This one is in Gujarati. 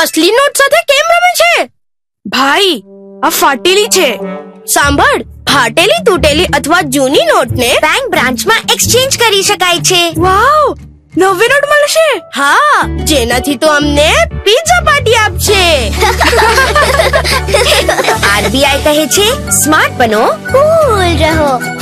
અસલી નોટ સાથે કેમ રમે છે? ભાઈ, આ ફાટેલી છે. સાંભળ, ફાટેલી, તૂટેલી અથવા જૂની નોટને બેંક બ્રાન્ચમાં એક્સચેન્જ કરી શકાય છે. વાવ, નવી નોટ મળશે. હા, જેનાથી તો અમને પિઝા પાર્ટી આપશે. આરબીઆઈ કહે છે, સ્માર્ટ બનો, કૂલ રહો.